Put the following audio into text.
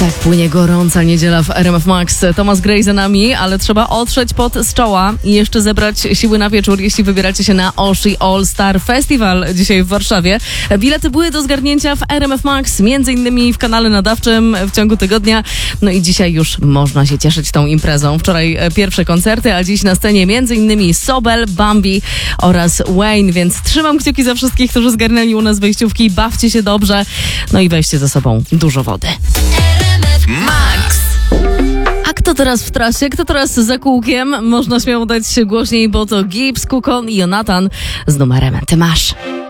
Tak płynie gorąca niedziela w RMF Max. Thomas Gray za nami, ale trzeba otrzeć pot z czoła i jeszcze zebrać siły na wieczór, jeśli wybieracie się na Oshi All Star Festival dzisiaj w Warszawie. Bilety były do zgarnięcia w RMF Max, między innymi w kanale nadawczym w ciągu tygodnia. No i dzisiaj już można się cieszyć tą imprezą. Wczoraj pierwsze koncerty, a dziś na scenie między innymi Sobel, Bambi oraz Wayne, więc trzymam kciuki za wszystkich, którzy zgarnęli u nas wejściówki. Bawcie się dobrze, no i weźcie ze sobą dużo wody. Max! A kto teraz w trasie? Kto teraz za kółkiem? Można śmiało dać się głośniej, bo to Gibbs, Kukon i Jonathan z numerem Ty masz.